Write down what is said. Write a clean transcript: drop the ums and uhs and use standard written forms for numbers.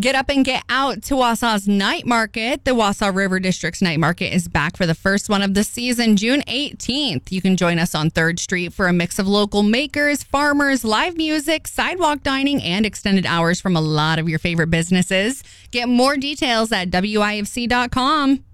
Get up and get out to Wausau's Night Market. The Wausau River District's Night Market is back for the first one of the season, June 18th. You can join us on 3rd Street for a mix of local makers, farmers, live music, sidewalk dining, and extended hours from a lot of your favorite businesses. Get more details at WIFC.com.